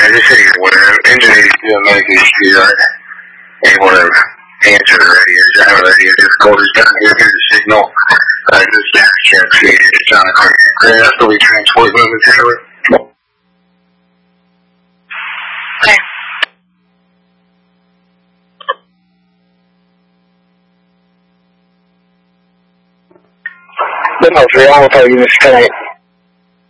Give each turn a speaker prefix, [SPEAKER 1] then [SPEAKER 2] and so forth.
[SPEAKER 1] just say whatever. Engineer still make it here, and whatever. Answer the radio. I have a radio difficulties down here. Here's the signal. Just gas check. See, it's on a clear. That's what we transport momentarily.
[SPEAKER 2] Okay.
[SPEAKER 1] No, 3 Alpha, you missed tonight.